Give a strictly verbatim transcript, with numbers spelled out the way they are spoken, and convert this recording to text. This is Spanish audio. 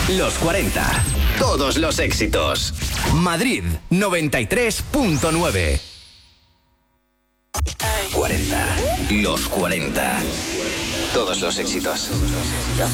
Los cuarenta. Todos los éxitos. Madrid noventa y tres punto nueve. cuarenta. Los cuarenta. Todos los éxitos.